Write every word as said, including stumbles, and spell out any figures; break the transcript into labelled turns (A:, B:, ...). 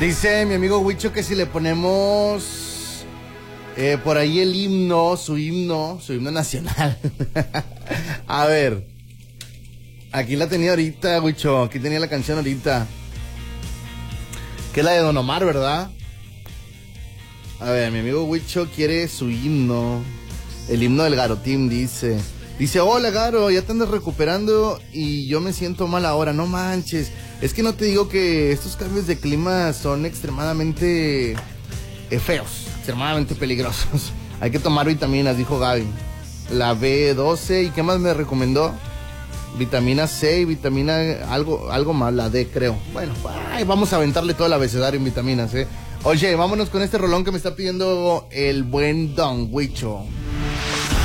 A: Dice mi amigo Huicho que si le ponemos eh, por ahí el himno, su himno, su himno nacional. A ver, aquí la tenía ahorita, Huicho, aquí tenía la canción ahorita. Que es la de Don Omar, ¿verdad? A ver, mi amigo Huicho quiere su himno. El himno del Garotín, dice. Dice, hola Garo, ya te andas recuperando y yo me siento mal ahora. No manches, es que no te digo que estos cambios de clima son extremadamente eh, feos, extremadamente peligrosos. Hay que tomar vitaminas, dijo Gaby. La B doce, ¿y qué más me recomendó? Vitamina C y vitamina, algo, algo más, la D creo. Bueno, ay, vamos a aventarle todo el abecedario en vitaminas, ¿eh? Oye, vámonos con este rolón que me está pidiendo el buen Don Huicho.